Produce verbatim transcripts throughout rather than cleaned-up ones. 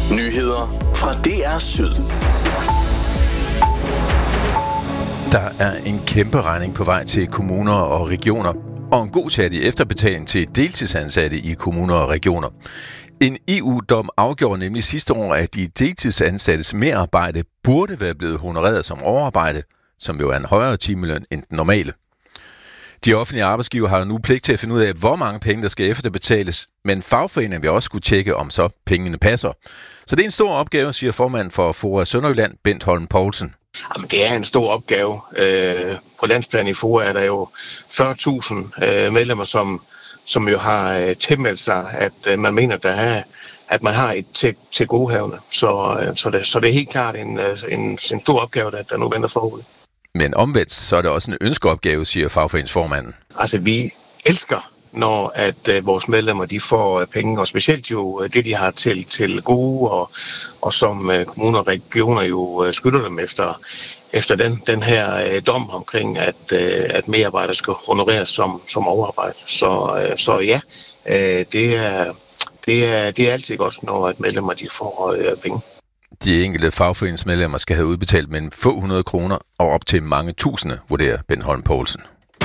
Nyheder fra D R Syd. Der er en kæmpe regning på vej til kommuner og regioner, og en god chat i efterbetaling til deltidsansatte i kommuner og regioner. En E U-dom afgjorde nemlig sidste år, at de deltidsansattes merarbejde burde være blevet honoreret som overarbejde, som jo er en højere timeløn end den normale. De offentlige arbejdsgiver har nu pligt til at finde ud af, hvor mange penge der skal efterbetales, men fagforeningen vil også skulle tjekke, om så pengene passer. Så det er en stor opgave, siger formand for FOA Sønderjylland, Bent Holm Poulsen. Jamen, det er en stor opgave. Øh, på landsplan i FOA er der jo fyrre tusind øh, medlemmer, som, som jo har øh, tilmeldt sig, at øh, man mener, der er, at man har et til, til godehavende. Så, øh, så, det, så det er helt klart en, en, en stor opgave, der, der nu venter forud. Men omvendt, så er det også en ønskeopgave, siger fagforeningsformanden. Altså, vi elsker, når at øh, vores medlemmer de får øh, penge, og specielt jo øh, det, de har til, til gode, og, og som øh, kommuner og regioner jo øh, skylder dem efter, efter den, den her øh, dom omkring, at, øh, at medarbejdere skal honoreres som, som overarbejde. Så, øh, så ja, øh, det, er, det, er, det er altid godt, når at medlemmer de får øh, penge. De enkelte fagforeningsmedlemmer skal have udbetalt mellem få hundrede kroner og op til mange tusinde, vurderer Bent Holm Poulsen.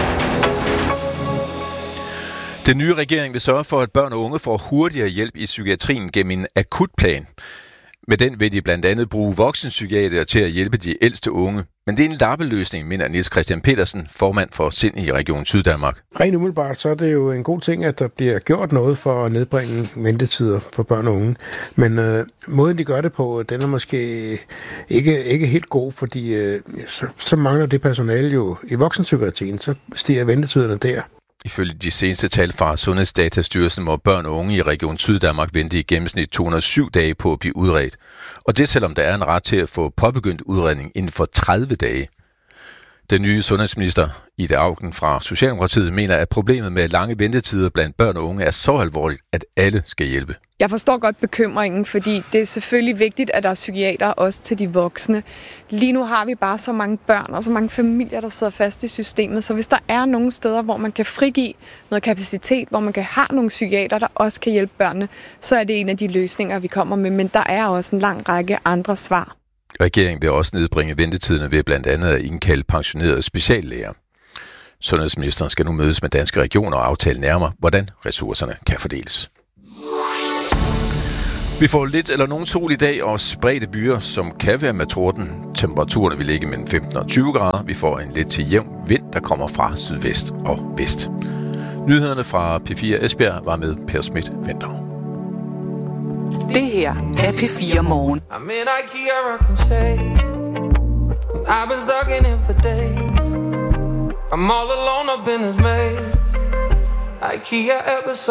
Den nye regering vil sørge for, at børn og unge får hurtigere hjælp i psykiatrien gennem en akutplan. Med den vil de blandt andet bruge voksenpsykiatere til at hjælpe de ældste unge. Men det er en lappeløsning, mener Niels Christian Petersen, formand for SIND i Region Syddanmark. Rent umiddelbart, så er det jo en god ting, at der bliver gjort noget for at nedbringe ventetider for børn og unge. Men øh, måden, de gør det på, den er måske ikke, ikke helt god, fordi øh, så, så mangler det personale jo i voksenpsykiatrien, så stiger ventetiderne der. Ifølge de seneste tal fra Sundhedsdatastyrelsen må børn og unge i Region Syddanmark vente i gennemsnit to hundrede og syv dage på at blive udredt. Og det selvom der er en ret til at få påbegyndt udredning inden for tredive dage. Den nye sundhedsminister, Ida Auken fra Socialdemokratiet, mener, at problemet med lange ventetider blandt børn og unge er så alvorligt, at alle skal hjælpe. Jeg forstår godt bekymringen, fordi det er selvfølgelig vigtigt, at der er psykiater også til de voksne. Lige nu har vi bare så mange børn og så mange familier, der sidder fast i systemet, så hvis der er nogle steder, hvor man kan frigive noget kapacitet, hvor man kan have nogle psykiater, der også kan hjælpe børnene, så er det en af de løsninger, vi kommer med. Men der er også en lang række andre svar. Regeringen vil også nedbringe ventetiderne ved blandt andet at indkalde pensionerede speciallæger. Sundhedsministeren skal nu mødes med danske regioner og aftale nærmere, hvordan ressourcerne kan fordeles. Vi får lidt eller nogen sol i dag og spredte byer, som kan være med torden. Temperaturerne vil ligge mellem femten og tyve grader. Vi får en lidt til jævn vind, der kommer fra sydvest og vest. Nyhederne fra P fire Esbjerg var med Per Schmidt Venter. Det her er P fire Morgen. I'm in IKEA rocking shades. I've been stuck in it for days. I'm all alone up in this maze. IKEA episode.